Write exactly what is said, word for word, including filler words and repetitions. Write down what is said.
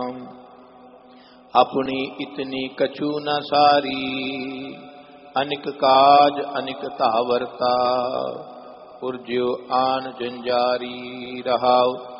अपनी इतनी कछु न सारी, अनिक काज अनिक तावरता, उर्ज्यो आन जंजारी। रहाव